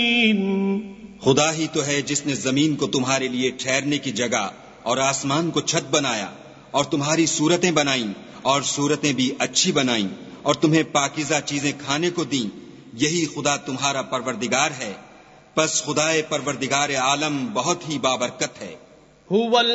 खुदा ही तो है जिसने जमीन को तुम्हारे लिए ठहरने की जगह और आसमान को छत बनाया और तुम्हारी सूरतें बनाई और सूरतें भी अच्छी बनाई और तुम्हें पाकीज़ा चीजें खाने को दी। यही खुदा तुम्हारा परवरदिगार है। बस खुदाए परवरदिगार आलम बहुत ही बाबरकत है।